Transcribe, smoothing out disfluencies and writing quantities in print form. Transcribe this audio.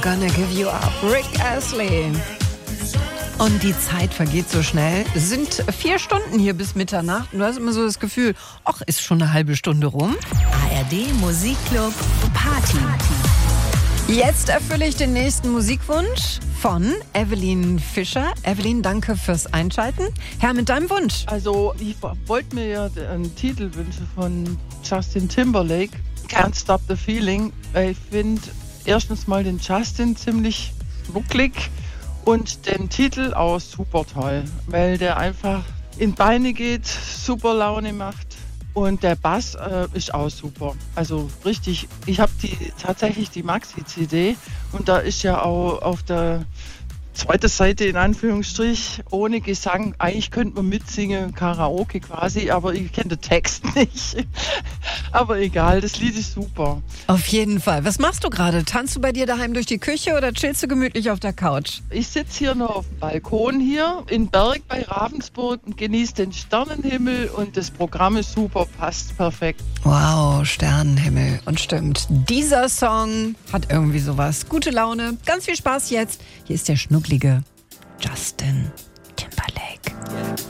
Gonna Give You Up, Rick Astley. Und die Zeit vergeht so schnell. Es sind 4 Stunden hier bis Mitternacht. Und du hast immer so das Gefühl, ach, ist schon eine halbe Stunde rum. ARD Musikclub Party. Jetzt erfülle ich den nächsten Musikwunsch von Evelyn Fischer. Evelyn, danke fürs Einschalten. Herr, mit deinem Wunsch. Also ich wollte mir ja einen Titel wünschen von Justin Timberlake, Can't Stop the Feeling. Ich finde erstens mal den Justin ziemlich schnucklig und den Titel auch super toll, weil der einfach in Beine geht, super Laune macht. Und der Bass ist auch super. Also richtig, ich habe tatsächlich die Maxi-CD und da ist ja auch auf der zweiten Seite in Anführungsstrich ohne Gesang. Eigentlich könnte man mitsingen, Karaoke quasi, aber ich kenne den Text nicht. Aber egal, das Lied ist super. Auf jeden Fall. Was machst du gerade? Tanzt du bei dir daheim durch die Küche oder chillst du gemütlich auf der Couch? Ich sitze hier noch auf dem Balkon hier in Berg bei Ravensburg und genieße den Sternenhimmel und das Programm ist super, passt perfekt. Wow, Sternenhimmel. Und stimmt, dieser Song hat irgendwie sowas. Gute Laune, ganz viel Spaß jetzt. Hier ist der schnucklige Justin Timberlake.